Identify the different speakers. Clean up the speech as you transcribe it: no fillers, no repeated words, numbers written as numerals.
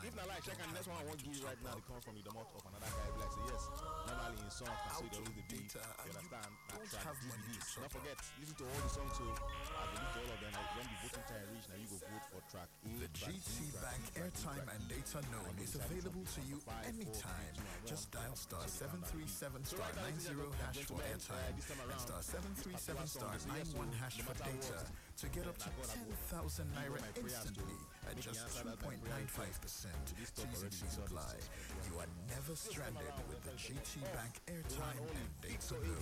Speaker 1: airtime.
Speaker 2: If not like check and next one I won't give you right now, it comes from the mouth of another guy. Be like, say yes. Normally in song, I say there always the beat. You understand?
Speaker 1: don't
Speaker 2: Track
Speaker 1: have money
Speaker 2: DVD.
Speaker 1: to top
Speaker 2: Don't forget, listen to all the songs. So I believe to all of them. When the voting time reach, now you go vote for track A.
Speaker 1: The GT Bank airtime and data known is available to you anytime. Just dial star 737 star 90 hash for airtime and star 737 star 91 hash for data to get up to 10,000 naira instantly at just 2.95%. T's and C's apply. You are never stranded with the GT Bank airtime and data known.